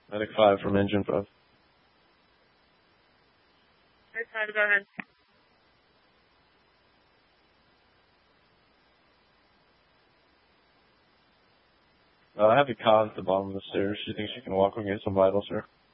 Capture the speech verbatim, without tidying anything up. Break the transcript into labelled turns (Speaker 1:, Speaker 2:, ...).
Speaker 1: Medic five from engine five.
Speaker 2: Medic five, go ahead.
Speaker 1: Uh, I have a cot at the bottom of the stairs. She thinks she can walk and get some vitals, sir.